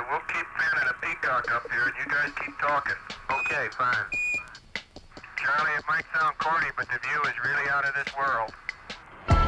we'll keep fanning a peacock up here and you guys keep talking. Okay, fine. Charlie, it might sound corny, but the view is really out of this world.